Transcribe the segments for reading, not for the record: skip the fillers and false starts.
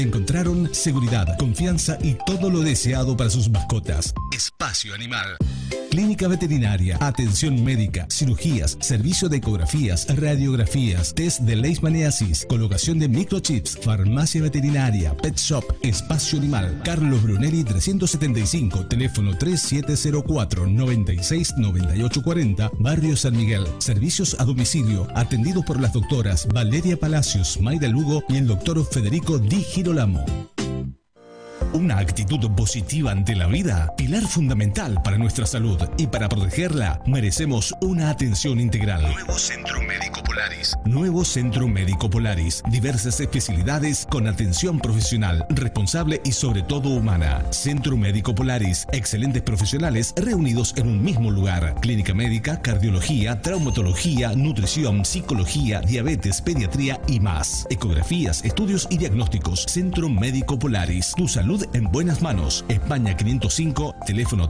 Encontraron seguridad, confianza y todo lo deseado para sus mascotas. Espacio Animal. Clínica veterinaria, atención médica, cirugías, servicio de ecografías, radiografías, test de leishmaniasis, colocación de microchips, farmacia veterinaria, pet shop, Espacio Animal. Carlos Brunelli 375, teléfono 3704-969840, Barrio San Miguel. Servicios a domicilio, atendidos por las doctoras Valeria Palacios, Mayda Lugo y el doctor Federico Di Girolamo. Una actitud positiva ante la vida, pilar fundamental para nuestra salud, y para protegerla merecemos una atención integral. Nuevo Centro Médico Polaris. Nuevo Centro Médico Polaris. Diversas especialidades con atención profesional, responsable y sobre todo humana. Centro Médico Polaris. Excelentes profesionales reunidos en un mismo lugar. Clínica médica, cardiología, traumatología, nutrición, psicología, diabetes, pediatría y más. Ecografías, estudios y diagnósticos. Centro Médico Polaris. Tu salud en buenas manos. España 505, teléfono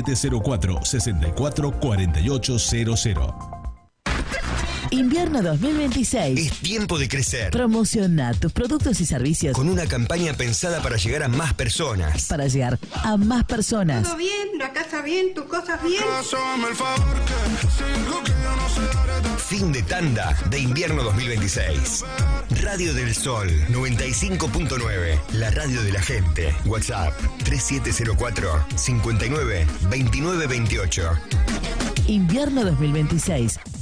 3704-644800. Invierno 2026. Es tiempo de crecer. Promociona tus productos y servicios con una campaña pensada para llegar a más personas. Para llegar a más personas. Todo bien, la casa bien, tus cosas bien. Fin de tanda de invierno 2026. Radio del Sol 95.9. La radio de la gente. WhatsApp 3704 59 29 28. Invierno 2026.